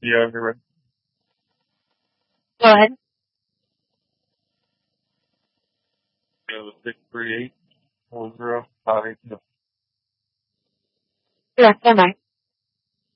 Yeah, you're right. Go ahead. Yeah, the 638 10. Sure, stand by.